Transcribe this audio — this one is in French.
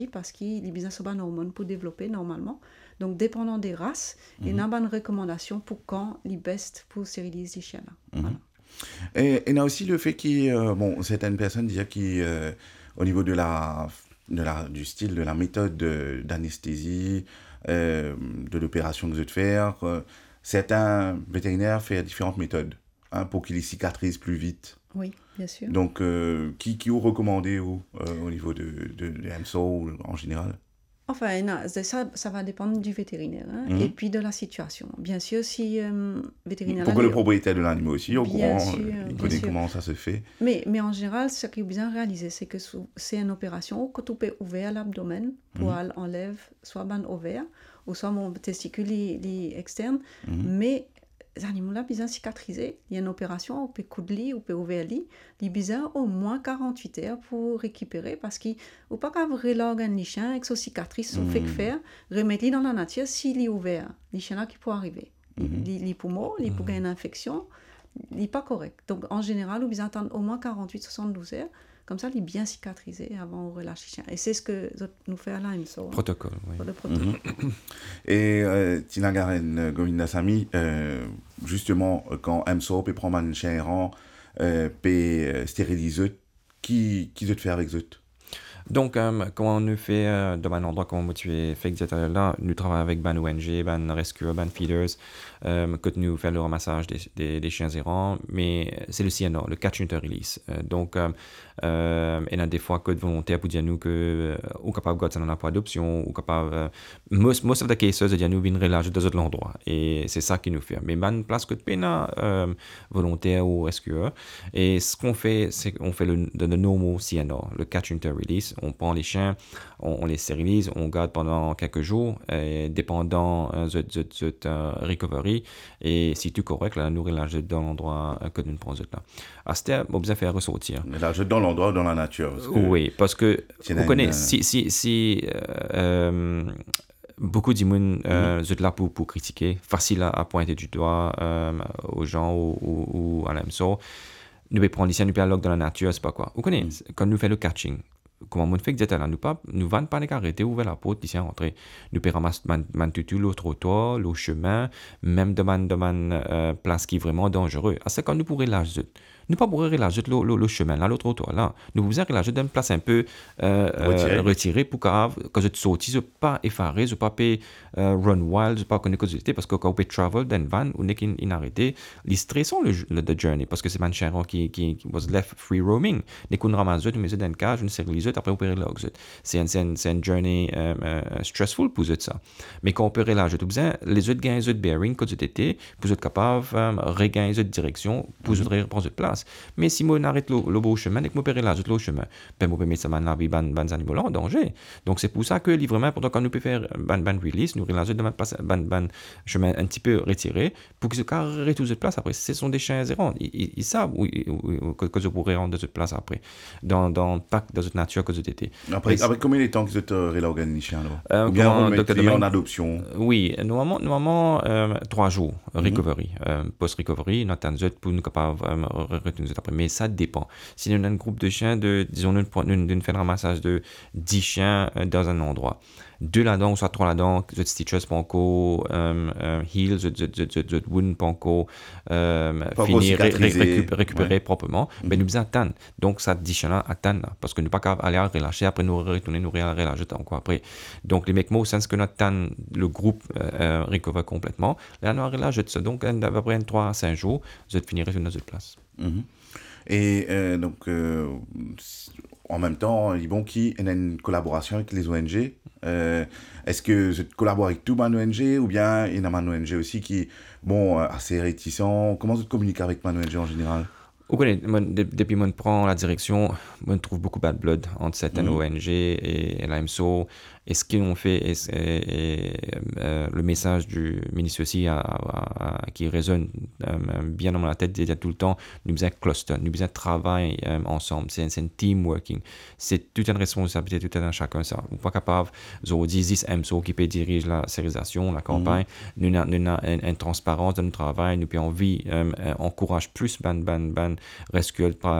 parce qu'il y a besoin de hormones pour développer normalement. Donc, dépendant des races, il y a une recommandation pour quand les best pour stériliser les chiens. Voilà. Et il y a aussi le fait bon, certaines personnes disaient au niveau du style, de la méthode d'anesthésie, de l'opération que vous êtes faire, certains vétérinaires font différentes méthodes pour qu'ils cicatrisent plus vite. Oui, bien sûr. Donc, qui vous recommandez au niveau de MSO en général? Enfin, non, ça va dépendre du vétérinaire et puis de la situation. Bien sûr, si vétérinaire... Pour que le propriétaire de l'animal aussi, au courant, il connaît sûr. comment ça se fait. Mais en général, ce qu'il est bien réalisé, c'est que c'est une opération que tu peux ouvrir l'abdomen pour enlever soit mon ovaire ou soit mon testicule externe, mais les animaux-là, besoin cicatriser. Il y a une opération, on peut coudre lit, on peut ouvrir lit. Il y a besoin au moins 48 heures pour récupérer parce qu'il ne faut pas qu'avoir l'organe des chiens avec sa cicatrice, son fait que faire, remettre dans la nature s'il est ouvert. Les chiens-là qui peuvent arriver. Les poumons, les poumons une infection, il n'est pas correct. Donc, en général, on besoin d'attendre au moins 48-72 heures. Comme ça, il est bien cicatrisé avant de relâcher le chien. Et c'est ce que nous fait là, il me semble. Protocole, oui. Pour le protocole. Et Tina Garen Govinda Sami, justement, quand MSO peut prendre un chien errant, peut stériliser, qui veut te faire avec eux? Donc, comment on fait dans un endroit comme tu es fait là, nous travaillons avec ban ONG, ban Rescue, ban Feeders, que nous faisons le ramassage des chiens errants, mais c'est le CNR, le Catch and Release. Donc, il y a des fois que de volontaires pour dire nous que ou capable de garder un emploi d'adoption, ou capable most of the cases de dire nous viennent relâcher dans d'autres endroits, et c'est ça qui nous fait. Mais ban place que de peine volontaire ou rescue, et ce qu'on fait, c'est qu'on fait le normal CNR, le Catch and Release. On prend les chiens, on les stérilise, on garde pendant quelques jours, dépendant de recovery. Et si tout correct, là, nous relâche dans l'endroit que nous prenons là. À ce terme, on a besoin de faire ressortir. La jette dans l'endroit, dans la nature. Oui, parce que vous connaissez, si beaucoup de monde là pour critiquer, facile à pointer du doigt aux gens ou à l'AMSO. Nous pouvons prendre les chiens, nous pouvons aller dans la nature, c'est pas quoi. Vous connaissez, quand nous faisons le catching, comment on fait que là, nous ne vont pas arrêter, ouvrir la porte, ici rentrer. Nous pouvons ramasser le trottoir, le chemin, même de man place qui est vraiment dangereux. C'est quand nous pourrions lâcher. Nous pas pourrions relâcher le chemin là, le trottoir là. Nous pouvons relâcher d'une place un peu retirée pour que je sorte, je pas effaré, je pas run wild, je pas connaître que parce que quand on peut travel dans van, on est inarrêté, les stressons le journey parce que c'est man cher qui was left free roaming. Nous qu'on ramasse mais dans une cage, une série après opérer là. C'est une journey stressful pour eux ça. Mais quand on peut relâcher tout besoin, les autres gagnent les autres bearing quand vous étiez, pour être capable regagner les autres directions, pour être reprendre votre place. Mais si on arrête le beau chemin et que on peut relâcher le chemin, ben on peut mettre ça man ban animaux en danger. Donc c'est pour ça que librement pendant qu'on nous peut faire ban release, nous relâcher de ban chemin un petit peu retiré pour qu'ils se carrent toute cette place après. Ce sont des chiens errants, ils savent que je pourrais rendre de cette place après dans le parc de cette nature que j'étais. Après combien de temps que tu réorganises les chiens là? Ou bien on met en adoption? Oui, normalement 3 jours recovery, post-recovery, notre temps pour nous capable retenir après. Mais ça dépend. Si on a un groupe de chiens disons nous fait un ramassage de 10 chiens dans un endroit. 2 là-dedans, ou soit 3 là-dedans, je stitches pas encore, heal, je wound pas encore, finir, récupérer proprement, mais nous besoin attendre. Donc, ça, 10 chiens-là, attendre, parce que nous pas qu'à aller relâcher, après nous retourner, nous relâcher encore après. Donc, les mecs, au sens que notre temps, le groupe recover complètement, là, nous relâcher ça. Donc, à peu près 3 à 5 jours, je finirai sur notre place. Et donc, en même temps, il y a une collaboration avec les ONG. Est-ce que vous collaborez avec tout man ONG ou bien il y a un ONG aussi qui assez réticent? Comment vous communiquez avec man ONG en général? Depuis que je prends la direction, je trouve beaucoup de bad blood entre certaines ONG et l'AMSO. Et ce qu'ils ont fait, le message du ministre aussi qui résonne bien dans ma tête, c'est tout le temps, nous besoin de cluster, nous besoin de travailler ensemble. C'est un team working. C'est toute une responsabilité, tout un chacun. Ça. On n'est pas capable, ils disent MSO qui peut diriger la sérialisation, la campagne. Nous avons une transparence dans notre travail, nous avons envie, encourage plus ban rescue